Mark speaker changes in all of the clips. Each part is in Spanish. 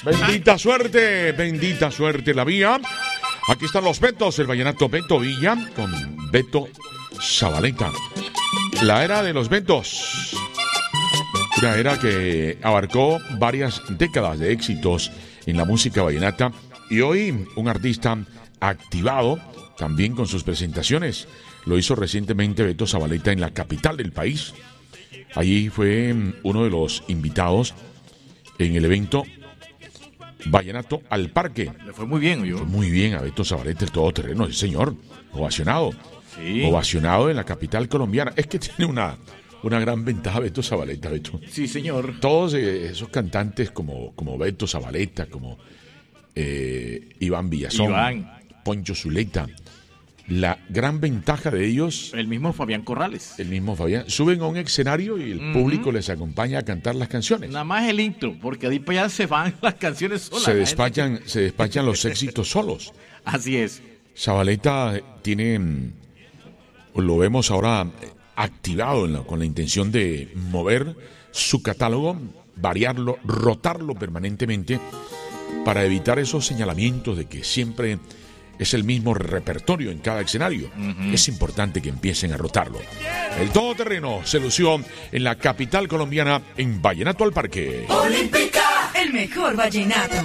Speaker 1: Bendita suerte la mía. Aquí están los Betos, el vallenato Beto Villa con Beto Zabaleta. La era de los Betos. Una era que abarcó varias décadas de éxitos en la música vallenata y hoy un artista activado también con sus presentaciones. Lo hizo recientemente Beto Zabaleta en la capital del país. Allí fue uno de los invitados en el evento Vallenato al Parque.
Speaker 2: Le fue muy bien,
Speaker 1: yo. Fue muy bien a Beto Zabaleta, el todoterreno, sí señor, ovacionado.
Speaker 2: Sí.
Speaker 1: Ovacionado en la capital colombiana. Es que tiene una gran ventaja Beto Zabaleta, Beto.
Speaker 2: Sí, señor.
Speaker 1: Todos esos cantantes como Beto Zabaleta, como Iván Villazón, Poncho Zuleta. La gran ventaja de ellos...
Speaker 2: El mismo Fabián Corrales.
Speaker 1: Suben a un escenario y el público les acompaña a cantar las canciones.
Speaker 2: Nada más el intro, porque de ahí para allá se van las canciones solas.
Speaker 1: Se despachan los éxitos solos.
Speaker 2: Así es.
Speaker 1: Zabaleta tiene... Lo vemos ahora activado con la intención de mover su catálogo, variarlo, rotarlo permanentemente para evitar esos señalamientos de que siempre es el mismo repertorio en cada escenario. Es importante que empiecen a rotarlo. El todoterreno se lució en la capital colombiana en Vallenato al Parque.
Speaker 3: Olímpica, el mejor vallenato.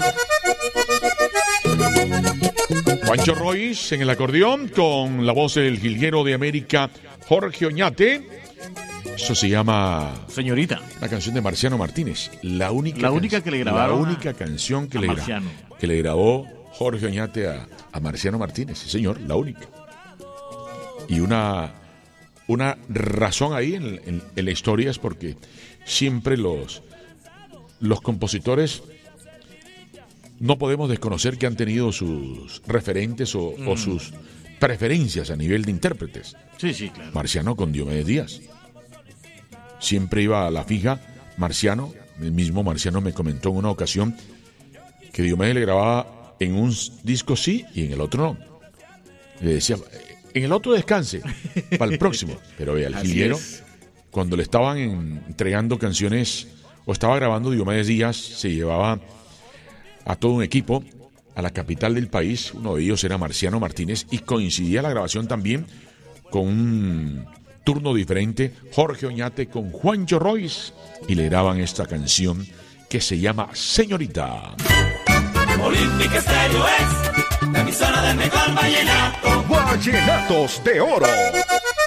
Speaker 1: Juancho Royce en el acordeón con la voz del jilguero de América Jorge Oñate. Eso se llama
Speaker 2: Señorita.
Speaker 1: La canción de Marciano Martínez. La única
Speaker 2: que le grabaron.
Speaker 1: La única canción que le grabó Jorge Oñate a Marciano Martínez. Sí, señor, la única. Y una razón ahí en la historia es porque siempre los compositores no podemos desconocer que han tenido sus referentes o sus preferencias a nivel de intérpretes.
Speaker 2: Sí, claro.
Speaker 1: Marciano con Diomedes Díaz. Siempre iba a la fija Marciano. El mismo Marciano me comentó en una ocasión que Diomedes le grababa en un disco sí y en el otro no. Le decía, en el otro descanse, para el próximo. Pero vea, el jilguero, cuando le estaban entregando canciones o estaba grabando Diomedes Díaz, se llevaba a todo un equipo a la capital del país. Uno de ellos era Marciano Martínez y coincidía la grabación también con un turno diferente, Jorge Oñate con Juancho Royce, y le graban esta canción que se llama Señorita.
Speaker 3: Olímpica Estéreo es la emisora del mejor vallenato.
Speaker 4: Vallenatos de Oro.